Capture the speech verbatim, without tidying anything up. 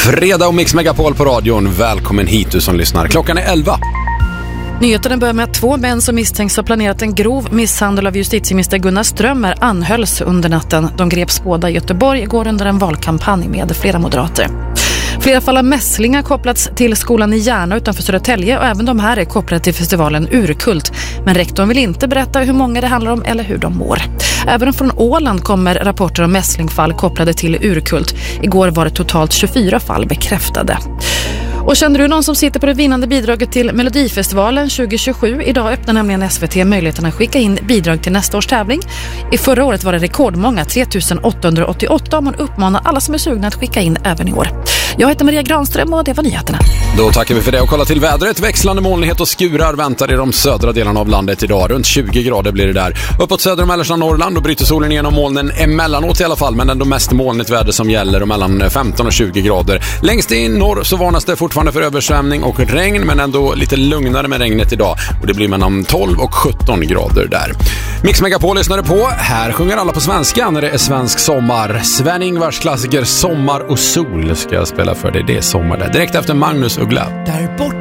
Fredag och Mix Megapol på radion. Välkommen hit du som lyssnar. Klockan är elva. Nyheten börjar med att två män som misstänks ha planerat en grov misshandel av justitieminister Gunnar Strömmer anhölls under natten. De greps båda i Göteborg igår under en valkampanj med flera moderater. Flera fall av mässlingar kopplats till skolan i Järna utanför Södertälje och även de här är kopplade till festivalen Urkult. Men rektorn vill inte berätta hur många det handlar om eller hur de mår. Även från Åland kommer rapporter om mässlingfall kopplade till Urkult. Igår var det totalt tjugofyra fall bekräftade. Och känner du någon som sitter på det vinnande bidraget till Melodifestivalen tjugo tjugosju? Idag öppnar nämligen S V T möjligheten att skicka in bidrag till nästa års tävling. I förra året var det rekordmånga, tre tusen åttahundraåttioåtta, och man uppmanar alla som är sugna att skicka in även i år. Jag heter Maria Granström och det var nyheterna. Då tackar vi för det och kollar till vädret. Växlande molnighet och skurar väntar i de södra delarna av landet idag. Runt tjugo grader blir det där. Uppåt söder och mellersta Norrland och bryter solen igenom molnen emellanåt i alla fall. Men ändå mest molnigt väder som gäller och mellan femton och tjugo grader. Längst i norr så varnas det fortfarande för översvämning och regn, men ändå lite lugnare med regnet idag. Och det blir mellan tolv och sjutton grader där. Mix Megapol lyssnade på. Här sjunger alla på svenska när det är svensk sommar. Sven-Ingvars klassiker Sommar och sol ska jag spela för dig. Det är sommar där. Direkt efter Magnus Uggla. Där bort